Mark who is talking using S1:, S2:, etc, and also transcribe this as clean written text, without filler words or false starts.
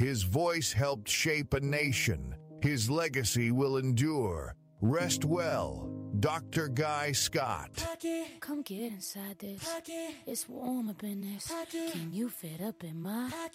S1: His voice helped shape a nation. His legacy will endure. Rest well, Dr. Guy Scott.
S2: Come get inside this. It's warm up in this. Can you fit up in my?